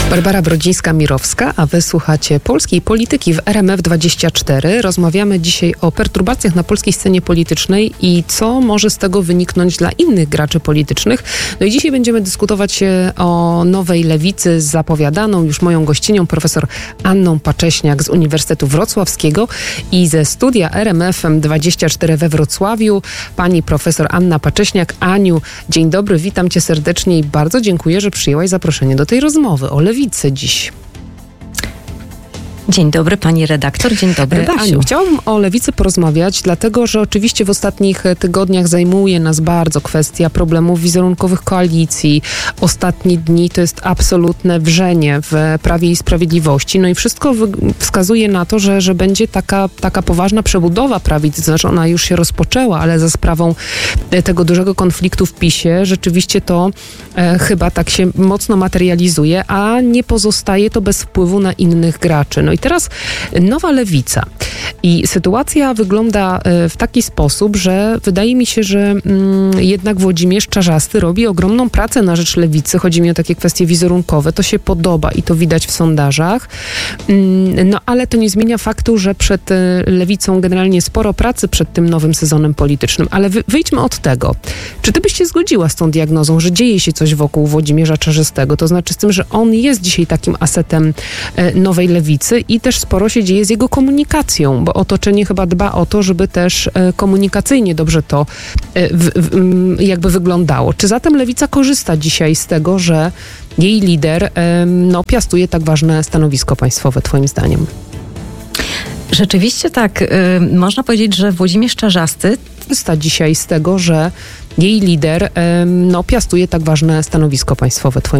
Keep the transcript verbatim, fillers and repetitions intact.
Barbara Brodzińska-Mirowska, a wy słuchacie Polskiej Polityki w R M F dwadzieścia cztery. Rozmawiamy dzisiaj o perturbacjach na polskiej scenie politycznej i co może z tego wyniknąć dla innych graczy politycznych. No i dzisiaj będziemy dyskutować o nowej lewicy zapowiadaną już moją gościnią, profesor Anną Pacześniak z Uniwersytetu Wrocławskiego i ze studia R M F dwadzieścia cztery we Wrocławiu. Pani profesor Anna Pacześniak. Aniu, dzień dobry, witam cię serdecznie i bardzo dziękuję, że przyjęłaś zaproszenie do tej rozmowy o lewicy dziś. Dzień dobry pani redaktor, dzień dobry Basiu. Aniu, chciałabym o lewicy porozmawiać, dlatego że oczywiście w ostatnich tygodniach zajmuje nas bardzo kwestia problemów wizerunkowych koalicji. Ostatnie dni to jest absolutne wrzenie w Prawie i Sprawiedliwości. No i wszystko wskazuje na to, że, że będzie taka, taka poważna przebudowa prawicy, to znaczy ona już się rozpoczęła, ale za sprawą tego dużego konfliktu w PiSie rzeczywiście to e, chyba tak się mocno materializuje, a nie pozostaje to bez wpływu na innych graczy. No i teraz nowa lewica. I sytuacja wygląda w taki sposób, że wydaje mi się, że mm, jednak Włodzimierz Czarzasty robi ogromną pracę na rzecz lewicy. Chodzi mi o takie kwestie wizerunkowe. To się podoba i to widać w sondażach. Mm, no ale to nie zmienia faktu, że przed lewicą generalnie sporo pracy przed tym nowym sezonem politycznym. Ale wy, wyjdźmy od tego. Czy ty byś się zgodziła z tą diagnozą, że dzieje się coś wokół Włodzimierza Czarzastego? To znaczy z tym, że on jest dzisiaj takim asetem e, nowej lewicy i też sporo się dzieje z jego komunikacją, bo otoczenie chyba dba o to, żeby też e, komunikacyjnie dobrze to e, w, w, jakby wyglądało. Czy zatem lewica korzysta dzisiaj z tego, że jej lider e, no, piastuje tak ważne stanowisko państwowe, twoim zdaniem? Rzeczywiście tak. Y, można powiedzieć, że Włodzimierz Czarzasty korzysta dzisiaj z tego, że jej lider e, no, piastuje tak ważne stanowisko państwowe, twoim